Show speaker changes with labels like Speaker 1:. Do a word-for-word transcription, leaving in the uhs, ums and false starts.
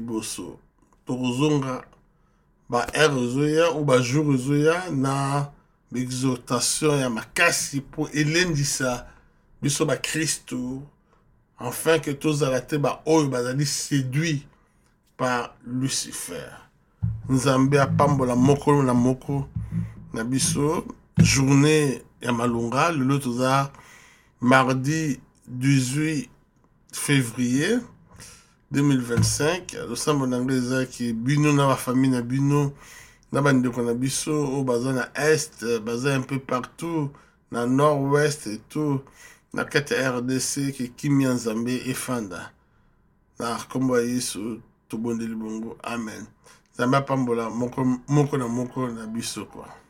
Speaker 1: liboso tokozonga ba ere zoya ou ba jour zoya na l'exhortation ya makasi pour elendisa biso ba Christo afin que tozala te ba oyo bazali séduit par Lucifer. Nzambe apambola moko na moko na biso journée ya malunga lelo toza mardi dix-huit février deux mille vingt-cinq. Le sambo d'anglais qui bino na ba famille na bino na bandeko na biso au baza na est baza un peu partout na nord-ouest et tout na kati R D C qui kimia Nzambe efanda na kombo Yesu tobondeli bongo amen. Nzambe apambola moko moko na moko na biso kwa